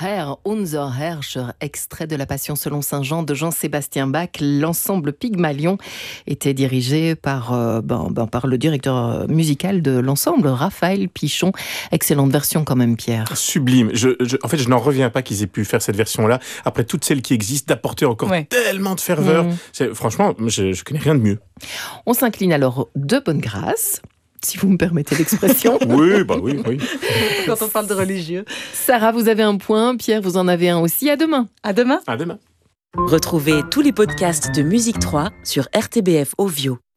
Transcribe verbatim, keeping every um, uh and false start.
Herr, unser Herrscher, extrait de la Passion selon saint Jean de Jean-Sébastien Bach. L'ensemble Pygmalion était dirigé par, euh, ben, ben, par le directeur musical de l'ensemble, Raphaël Pichon. Excellente version quand même, Pierre. Sublime. Je, je, en fait, je n'en reviens pas qu'ils aient pu faire cette version-là, après toutes celles qui existent, d'apporter encore ouais. tellement de ferveur. Mmh. C'est, franchement, je ne connais rien de mieux. On s'incline alors de bonne grâce, si vous me permettez l'expression. oui, bah oui, oui. Quand on parle de religieux. Sarah, vous avez un point. Pierre, vous en avez un aussi. À demain. À demain. À demain. Retrouvez tous les podcasts de Musique trois sur R T B F Ovio.